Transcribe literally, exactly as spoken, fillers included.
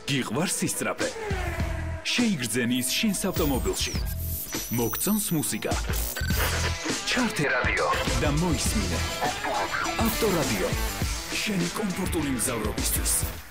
გიყვარს სისწრაფე? შეიგრძენის შენს ავტომობილში. მოგწონს მუსიკა. ჩართე რადიო და მოისმინე. ავტორადიო. შენი კომფორტული მგზავრობისთვის.